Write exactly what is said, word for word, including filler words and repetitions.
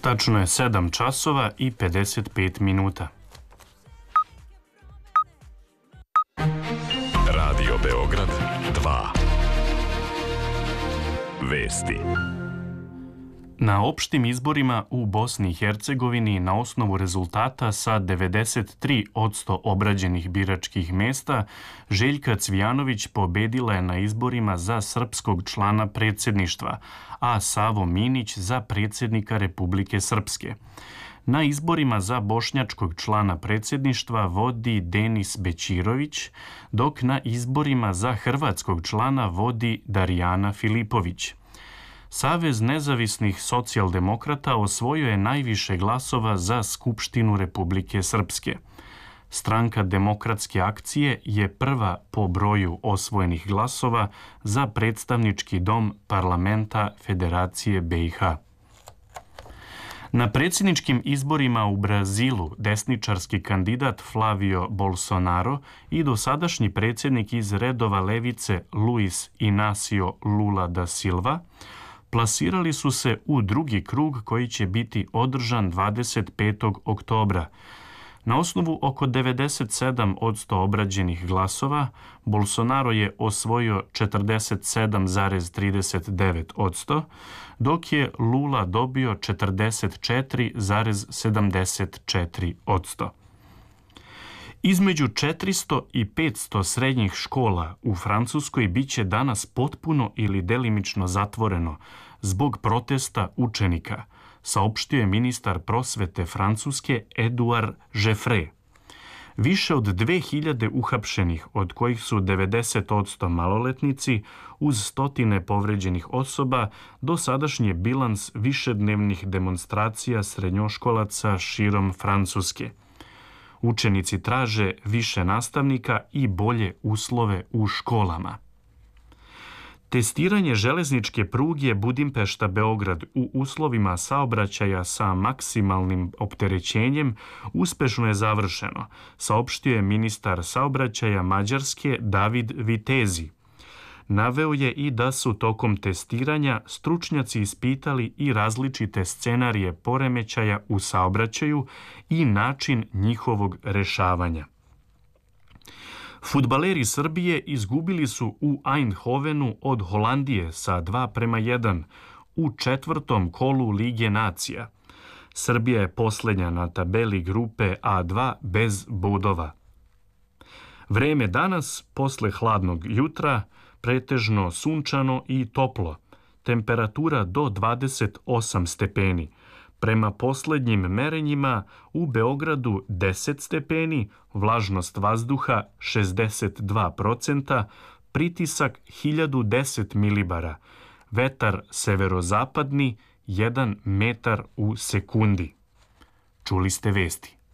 Tačno je sedam časova i pedeset pet minuta. Radio Beograd dva. Vesti. Na opštim izborima u Bosni i Hercegovini na osnovu rezultata sa devedeset tri posto obrađenih biračkih mesta, Željka Cvijanović pobedila je na izborima za srpskog člana predsjedništva, a Savo Minić za predsjednika Republike Srpske. Na izborima za bošnjačkog člana predsjedništva vodi Denis Bećirović, dok na izborima za hrvatskog člana vodi Darijana Filipović. Savez nezavisnih socijaldemokrata osvojio je najviše glasova za Skupštinu Republike Srpske. Stranka Demokratske akcije je prva po broju osvojenih glasova za predstavnički dom parlamenta Federacije be i ha. Na predsjedničkim izborima u Brazilu desničarski kandidat Flavio Bolsonaro i dosadašnji predsjednik iz redova levice Luis Inácio Lula da Silva plasirali su se u drugi krug koji će biti održan dvadeset petog oktobra. Na osnovu oko devedeset sedam posto obrađenih glasova, Bolsonaro je osvojio četrdeset sedam zarez trideset devet posto, dok je Lula dobio četrdeset četiri zarez sedamdeset četiri posto. Između četiristo i petsto srednjih škola u Francuskoj biće danas potpuno ili delimično zatvoreno zbog protesta učenika, saopštio je ministar prosvete Francuske Edouard Jeffrey. Više od dve hiljade uhapšenih, od kojih su devedeset posto maloletnici, uz stotine povređenih osoba, dosadašnji je bilans višednevnih demonstracija srednjoškolaca širom Francuske. Učenici traže više nastavnika i bolje uslove u školama. Testiranje železničke pruge Budimpešta-Beograd u uslovima saobraćaja sa maksimalnim opterećenjem uspešno je završeno, saopštio je ministar saobraćaja Mađarske David Vitezi. Naveo je i da su tokom testiranja stručnjaci ispitali i različite scenarije poremećaja u saobraćaju i način njihovog rešavanja. Fudbaleri Srbije izgubili su u Eindhovenu od Holandije sa dva prema jedan u četvrtom kolu Lige nacija. Srbija je posljednja na tabeli grupe a dva bez bodova. Vreme danas, posle hladnog jutra, pretežno sunčano i toplo. Temperatura do dvadeset osam stepeni. Prema posljednjim merenjima u Beogradu deset stepeni, vlažnost vazduha šezdeset dva procenta, pritisak hiljadu deset milibara, vetar severozapadni jedan metar u sekundi. Čuli ste vesti.